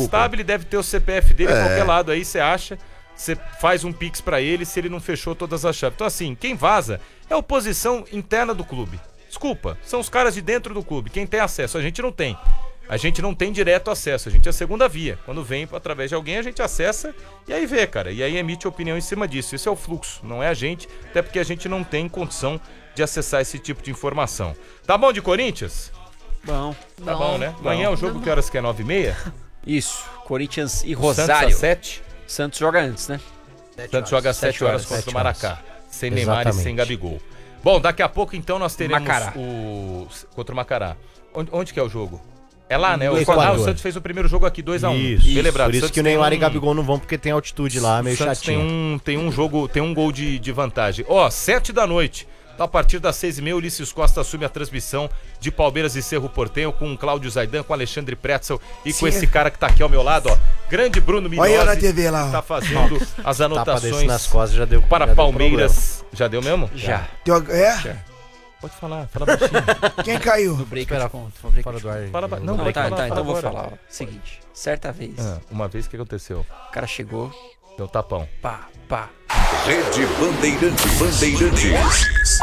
Constable deve ter o CPF dele em qualquer lado, aí você acha, você faz um pix pra ele se ele não fechou todas as chaves. Então assim, quem vaza é a oposição interna do clube. Desculpa, são os caras de dentro do clube, quem tem acesso, a gente não tem. A gente não tem direto acesso, a gente é a segunda via. Quando vem através de alguém, a gente acessa e aí vê, cara. E aí emite opinião em cima disso. Esse é o fluxo, não é a gente, até porque a gente não tem condição de acessar esse tipo de informação. Tá bom de Corinthians? Bom. Tá bom, né? Amanhã é o jogo, que horas que é? 9h30? Isso, Corinthians e Rosário. Rosário. Santos às 7? Santos joga antes, né? Santos joga às 7 horas contra o Maracá. Sem Neymar e sem Gabigol. Bom, daqui a pouco então nós teremos Macará. contra o Macará. Onde que é o jogo? É lá, né? O Santos fez o primeiro jogo aqui, 2-1. Isso, lembrado. por isso que o Neymar e Gabigol não vão, porque tem altitude lá, meio chatinho. Tem um jogo, tem um gol de vantagem. 7h. Então, a partir das 6h30, Ulisses Costa assume a transmissão de Palmeiras e Cerro Porteño com o Cláudio Zaidan, com o Alexandre Pretzel e com esse cara que tá aqui ao meu lado, ó. Grande Bruno Minozzi. Olha na TV lá, ó. Tá fazendo as anotações nas costas, já deu, para já Palmeiras. Já deu mesmo? Já. Pode falar, fala baixinho. Quem caiu? No break eu te conto. Fora do ar. Não, Então vou falar. Ó. Seguinte, certa vez, uma vez, o que aconteceu? o cara chegou, Deu tapão. pá. Rede Bandeirantes.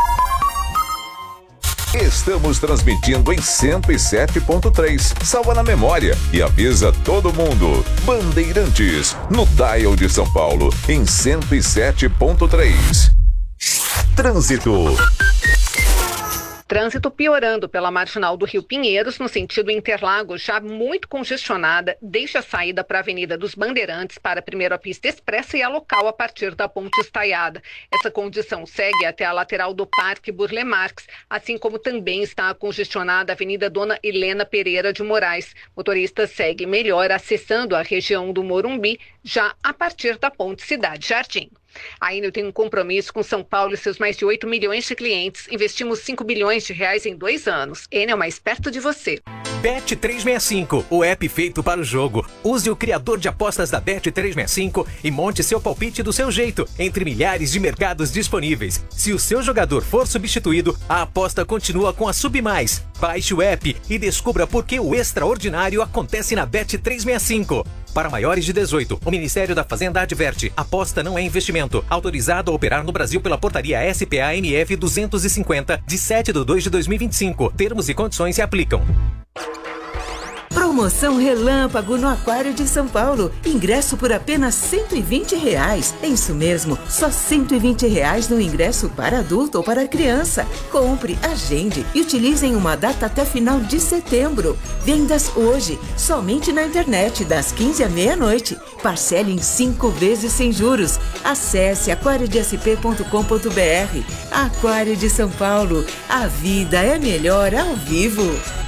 Estamos transmitindo em 107.3. Salva na memória e avisa todo mundo. Bandeirantes, no dial de São Paulo, em 107.3. Trânsito. Trânsito piorando pela marginal do Rio Pinheiros, no sentido Interlagos, já muito congestionada, deixa a saída para a Avenida dos Bandeirantes para primeiro a pista expressa e a local a partir da Ponte Estaiada. Essa condição segue até a lateral do Parque Burle Marx, assim como também está congestionada a Avenida Dona Helena Pereira de Moraes. Motorista segue melhor acessando a região do Morumbi, já a partir da Ponte Cidade Jardim. A Enel tem um compromisso com São Paulo e seus mais de 8 milhões de clientes. Investimos 5 bilhões de reais em 2 anos. Enel mais perto de você. Bet365, o app feito para o jogo. Use o criador de apostas da Bet365 e monte seu palpite do seu jeito, entre milhares de mercados disponíveis. Se o seu jogador for substituído, a aposta continua com a Submais. Baixe o app e descubra por que o extraordinário acontece na Bet365. Para maiores de 18, o Ministério da Fazenda adverte: aposta não é investimento. Autorizado a operar no Brasil pela portaria SPA-MF 250, de 7/2/2025. Termos e condições se aplicam. Promoção Relâmpago no Aquário de São Paulo. Ingresso por apenas R$120. É isso mesmo, só R$120 no ingresso para adulto ou para criança. Compre, agende e utilize em uma data até final de setembro. Vendas hoje, somente na internet, das 15 à meia-noite. Parcele em 5 vezes sem juros. Acesse aquariodesp.com.br. Aquário de São Paulo. A vida é melhor ao vivo.